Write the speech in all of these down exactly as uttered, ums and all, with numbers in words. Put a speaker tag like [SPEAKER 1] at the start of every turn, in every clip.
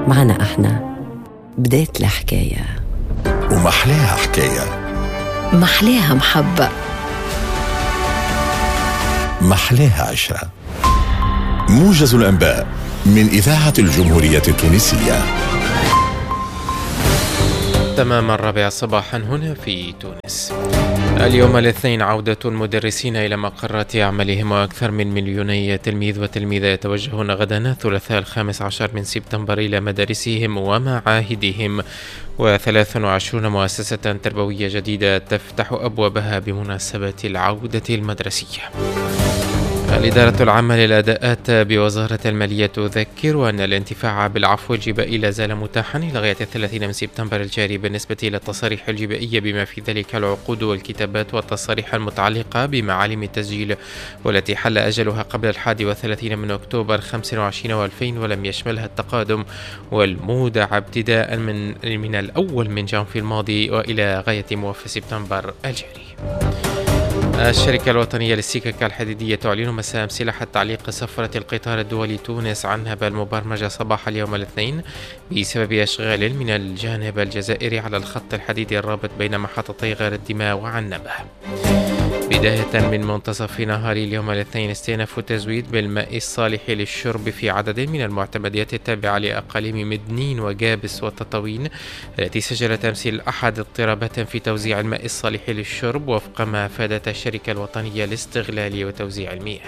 [SPEAKER 1] معنا احنا بداية الحكاية،
[SPEAKER 2] ومحلاها حكاية،
[SPEAKER 1] محلاها محبة،
[SPEAKER 2] محلاها عشرة. موجز الأنباء من إذاعة الجمهورية التونسية.
[SPEAKER 3] تمام الرابعة صباحا هنا في تونس. اليوم الاثنين عودة المدرسين إلى مقرات أعمالهم، وأكثر من مليوني تلميذ وتلميذة يتوجهون غدا الثلاثاء الخامس عشر من سبتمبر إلى مدارسهم ومعاهدهم، وثلاث وعشرون مؤسسة تربوية جديدة تفتح أبوابها بمناسبة العودة المدرسية. الإدارة العامة للأداءات بوزارة المالية تذكر أن الانتفاع بالعفو الجبائي لا زال متاحا إلى غاية الثلاثين من سبتمبر الجاري بالنسبة إلى التصاريح الجبائية، بما في ذلك العقود والكتابات والتصاريح المتعلقة بمعالم التسجيل، والتي حل أجلها قبل الحادي والثلاثين من أكتوبر خمسة وعشرين وألفين، ولم يشملها التقادم والمودع ابتداء من من الأول من جانفي الماضي وإلى غاية موافق سبتمبر الجاري. الشركة الوطنية للسكك الحديدية تعلن مساء أمس صحة تعليق سفرة القطار الدولي تونس عنبة المبرمجة صباح اليوم الاثنين بسبب أشغال من الجانب الجزائري على الخط الحديدي الرابط بين محطتي غار الدماء وعنبة. بداية من منتصف نهار اليوم الاثنين استئناف التزويد بالماء الصالح للشرب في عدد من المعتمديات التابعة لأقاليم مدنين وجابس وتطاوين، التي سجلت أمس الأحد اضطرابات في توزيع الماء الصالح للشرب وفق ما أفادت الشركة الوطنية لاستغلال وتوزيع المياه.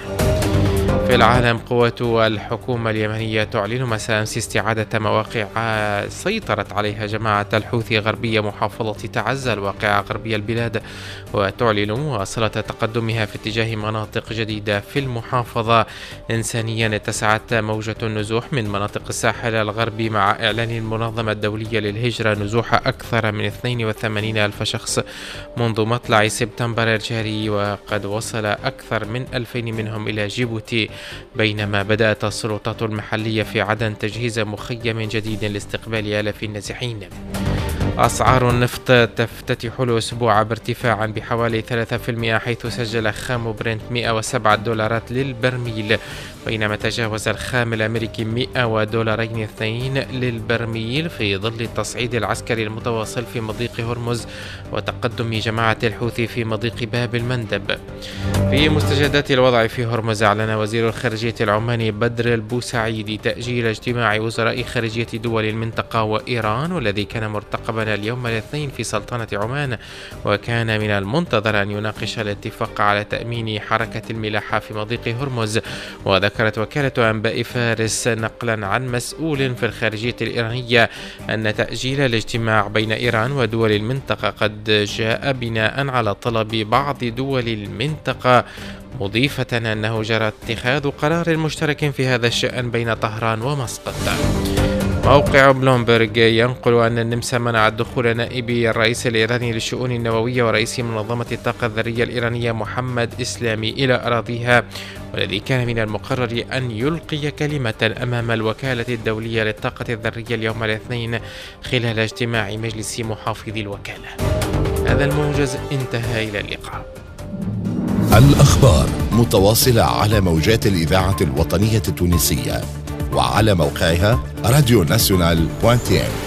[SPEAKER 3] في العالم، قوات الحكومة اليمنية تعلن مساء أمس استعادة مواقع سيطرت عليها جماعة الحوثي غربية محافظة تعز الواقعة غربي البلاد، وتعلن مواصلة تقدمها في اتجاه مناطق جديدة في المحافظة. إنسانيا، اتسعت موجة النزوح من مناطق الساحل الغربي مع إعلان المنظمة الدولية للهجرة نزوح أكثر من اثنين وثمانين ألف شخص منذ مطلع سبتمبر الجاري، وقد وصل أكثر من ألفين منهم إلى جيبوتي، بينما بدأت السلطات المحلية في عدن تجهيز مخيم جديد لاستقبال آلاف النازحين. أسعار النفط تفتتح الأسبوع بارتفاع بحوالي ثلاثة بالمئة، حيث سجل خام برنت مئة وسبعة دولارات للبرميل، بينما تجاوز الخام الأمريكي مئة دولارين اثنين للبرميل في ظل التصعيد العسكري المتواصل في مضيق هرمز وتقدم جماعة الحوثي في مضيق باب المندب. في مستجدات الوضع في هرمز، أعلن وزير الخارجية العماني بدر البوسعيدي تأجيل اجتماع وزراء خارجية دول المنطقة وإيران، والذي كان مرتقبا اليوم الاثنين في سلطنة عمان، وكان من المنتظر أن يناقش الاتفاق على تأمين حركة الملاحة في مضيق هرمز. وذكرت وكالة أنباء فارس نقلا عن مسؤول في الخارجية الإيرانية أن تأجيل الاجتماع بين إيران ودول المنطقة قد جاء بناء على طلب بعض دول المنطقة، مضيفة أنه جرى اتخاذ قرار مشترك في هذا الشأن بين طهران ومسقط. موقع بلومبرج ينقل أن النمسا منعت دخول نائب الرئيس الإيراني للشؤون النووية ورئيس منظمة الطاقة الذرية الإيرانية محمد إسلامي إلى أراضيها، والذي كان من المقرر أن يلقي كلمة أمام الوكالة الدولية للطاقة الذرية اليوم الاثنين خلال اجتماع مجلس محافظي الوكالة. هذا الموجز انتهى، إلى اللقاء.
[SPEAKER 2] الأخبار متواصلة على موجات الإذاعة الوطنية التونسية وعلى موقعها راديو ناسيونال دوت تي إن.